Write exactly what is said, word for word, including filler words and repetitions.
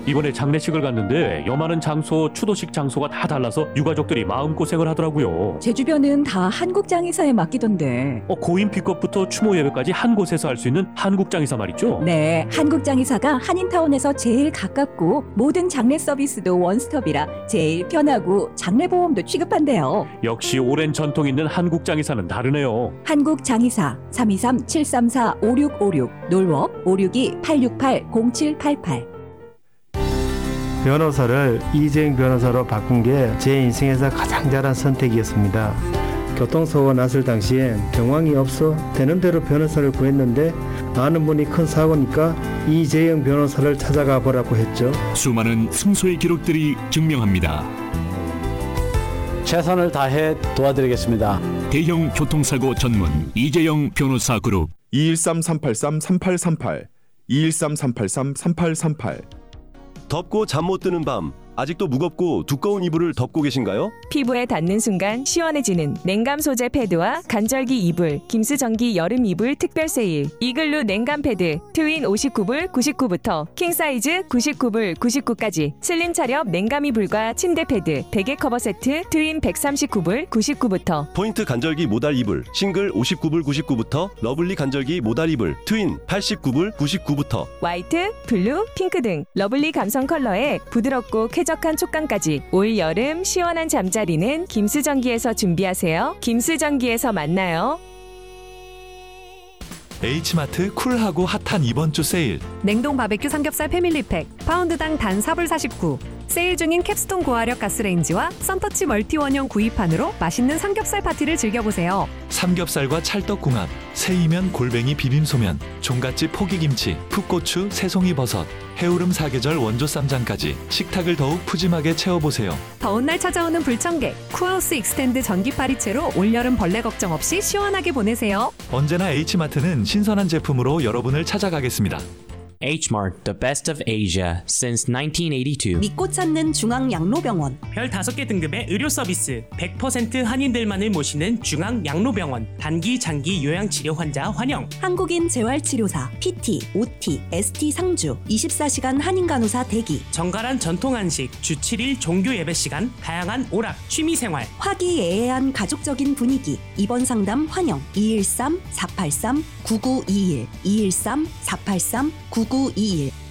이번에 장례식을 갔는데 여마는 장소, 추도식 장소가 다 달라서 유가족들이 마음고생을 하더라고요. 제 주변은 다 한국장의사에 맡기던데. 어, 고인 픽업부터 추모 예배까지 한 곳에서 할 수 있는 한국장의사 말이죠? 네, 한국장의사가 한인타운에서 제일 가깝고 모든 장례 서비스도 원스톱이라 제일 편하고 장례보험도 취급한대요. 역시 오랜 전통 있는 한국장의사는 다르네요. 한국장의사 삼이삼 칠삼사 오육오육 놀워 오육이 팔육팔 공칠팔팔. 변호사를 이재용 변호사로 바꾼 게 제 인생에서 가장 잘한 선택이었습니다. 교통사고가 났을 당시엔 정황이 없어 되는 대로 변호사를 구했는데 아는 분이 큰 사고니까 이재용 변호사를 찾아가 보라고 했죠. 수많은 승소의 기록들이 증명합니다. 최선을 다해 도와드리겠습니다. 대형 교통사고 전문 이재용 변호사 그룹 이일삼 삼팔삼 삼팔삼팔 이일삼 삼팔삼 삼팔삼팔. 덥고 잠 못 드는 밤, 아직도 무겁고 두꺼운 이불을 덮고 계신가요? 피부에 닿는 순간 시원해지는 냉감 소재 패드와 간절기 이불, 김스전기 여름 이불 특별 세일. 이글루 냉감 패드 트윈 오십구 불 구십구부터 킹 사이즈 구십구 불 구십구까지. 슬림 차렵 냉감 이불과 침대 패드, 베개 커버 세트 트윈 백삼십구 불 구십구부터. 포인트 간절기 모달 이불 싱글 오십구 불 구십구부터 러블리 간절기 모달 이불 트윈 팔십구 불 구십구부터. 화이트, 블루, 핑크 등 러블리 감성 컬러에 부드럽고 쾌적한 촉감까지. 올 여름 시원한 잠자리는 김스전기에서 준비하세요. 김스전기에서 만나요. H마트 쿨하고 핫한 이번 주 세일. 냉동 바베큐 삼겹살 패밀리팩 파운드당 단 사 불 사십구. 세일 중인 캡스톤 고화력 가스레인지와 썬터치 멀티원형 구이판으로 맛있는 삼겹살 파티를 즐겨보세요. 삼겹살과 찰떡궁합, 새이면 골뱅이 비빔소면, 종갓집 포기김치, 풋고추, 새송이버섯, 해오름 사계절 원조 쌈장까지 식탁을 더욱 푸짐하게 채워보세요. 더운 날 찾아오는 불청객, 쿠하우스 익스텐드 전기파리채로 올여름 벌레 걱정 없이 시원하게 보내세요. 언제나 H마트는 신선한 제품으로 여러분을 찾아가겠습니다. H-Mart, the best of Asia since nineteen eighty-two. 믿고 찾는 중앙양로병원. 별 다섯 개 등급의 의료 서비스, 백 퍼센트 한인들만을 모시는 중앙양로병원. 단기, 장기 요양치료 환자 환영. 한국인 재활치료사, 피티, 오티, 에스티 상주, 이십사 시간 한인간호사 대기. 정갈한 전통 한식, 주 칠 일 종교 예배 시간, 다양한 오락, 취미생활. 화기애애한 가족적인 분위기. 입원 상담 환영. 이일삼 사팔삼 구구이일 이일삼 사팔삼 구구이일.